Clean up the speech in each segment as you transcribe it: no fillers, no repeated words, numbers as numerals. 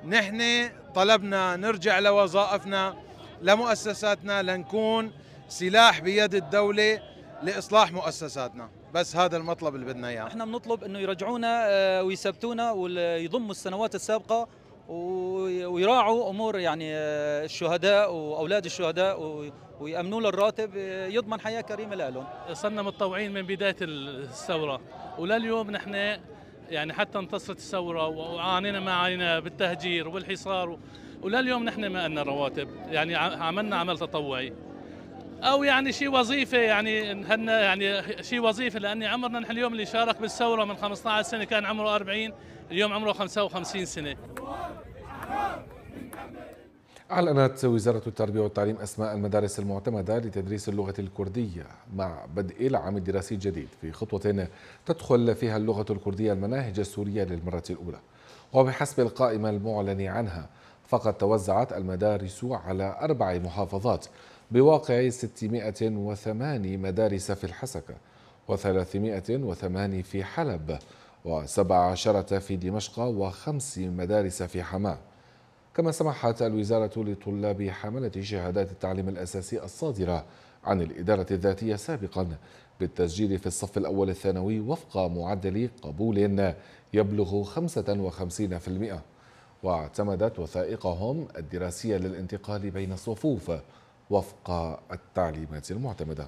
نحن طلبنا نرجع لوظائفنا لمؤسساتنا لنكون سلاح بيد الدولة لإصلاح مؤسساتنا، بس هذا المطلب اللي بدنا إياه. احنا بنطلب انه يرجعونا ويثبتونا ويضموا السنوات السابقة ويراعوا امور يعني الشهداء واولاد الشهداء ويأمنوا له الراتب يضمن حياة كريمة لهم. صرنا متطوعين من بداية الثورة ولليوم نحن يعني حتى انتصرت الثورة وعانينا ما عانينا بالتهجير والحصار، ولليوم نحن ما لنا رواتب، يعني عملنا عمل تطوعي او يعني شيء وظيفه، يعني يعني شيء وظيفه، لاني عمرنا نحن اليوم اللي شارك بالثوره من 15 سنه كان عمره 40، اليوم عمره 55 سنه. أعلنت وزارة التربية والتعليم أسماء المدارس المعتمدة لتدريس اللغة الكردية مع بدء العام الدراسي الجديد في خطوة تدخل فيها اللغة الكردية المناهج السورية للمرة الأولى. وبحسب القائمة المعلن عنها فقد توزعت المدارس على 4 محافظات بواقع 608 مدارس في الحسكة و308 في حلب و17 في دمشق و5 مدارس في حماة. كما سمحت الوزارة لطلاب حملة شهادات التعليم الأساسي الصادرة عن الإدارة الذاتية سابقا بالتسجيل في الصف الأول الثانوي وفق معدل قبول يبلغ 55%، واعتمدت وثائقهم الدراسية للانتقال بين الصفوف وفق التعليمات المعتمدة.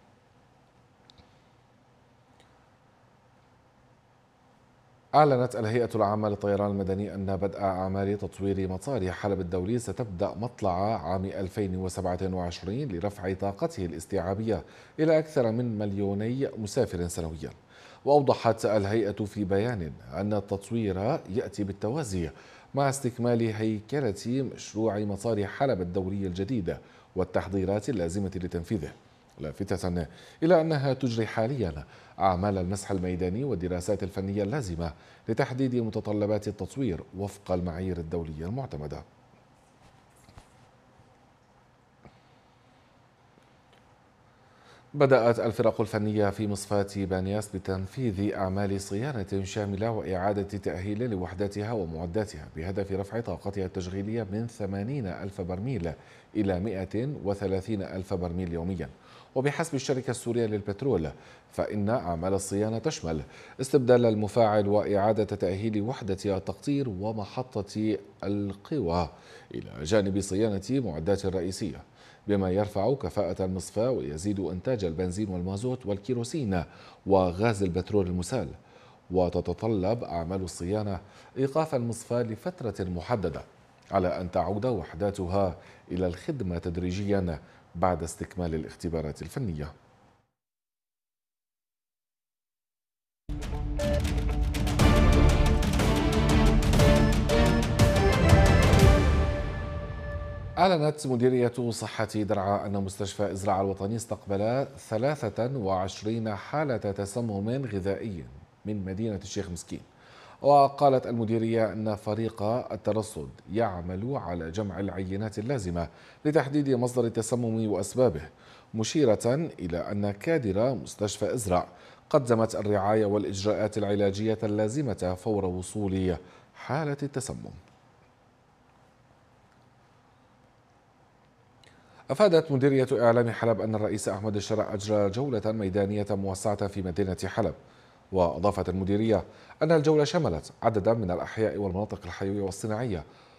أعلنت الهيئة العامة للطيران المدني أن بدء أعمال تطوير مطار حلب الدولي ستبدأ مطلع عام 2027 لرفع طاقته الاستيعابية إلى أكثر من 2,000,000 مسافر سنويا. وأوضحت الهيئة في بيان أن التطوير يأتي بالتوازي مع استكمال هيكلة مشروع مطار حلب الدولي الجديد والتحضيرات اللازمة لتنفيذه، لافتة إلى أنها تجري حاليا أعمال المسح الميداني والدراسات الفنية اللازمة لتحديد متطلبات التطوير وفق المعايير الدولية المعتمدة. بدأت الفرق الفنية في مصفاة بانياس بتنفيذ أعمال صيانة شاملة وإعادة تأهيل لوحداتها ومعداتها بهدف رفع طاقتها التشغيلية من 80,000 برميل إلى 130,000 برميل يوميا. وبحسب الشركة السورية للبترول فإن أعمال الصيانة تشمل استبدال المفاعل وإعادة تأهيل وحدة التقطير ومحطة القوى إلى جانب صيانة معدات الرئيسية، بما يرفع كفاءة المصفاة ويزيد إنتاج البنزين والمازوت والكيروسين وغاز البترول المسال. وتتطلب أعمال الصيانة إيقاف المصفاة لفترة محددة على أن تعود وحداتها إلى الخدمة تدريجيا بعد استكمال الاختبارات الفنية. أعلنت مديرية صحة درعا أن مستشفى إزراع الوطني استقبل 23 حالة تسمم غذائي من مدينة الشيخ مسكين. وقالت المديرية أن فريق الترصد يعمل على جمع العينات اللازمة لتحديد مصدر التسمم وأسبابه، مشيرة إلى أن كادر مستشفى إزراع قدمت الرعاية والإجراءات العلاجية اللازمة فور وصول حالة التسمم. أفادت مديرية إعلام حلب أن الرئيس أحمد الشرع أجرى جولة ميدانية موسعة في مدينة حلب. وأضافت المديرية أن الجولة شملت عددا من الأحياء والمناطق الحيوية والصناعية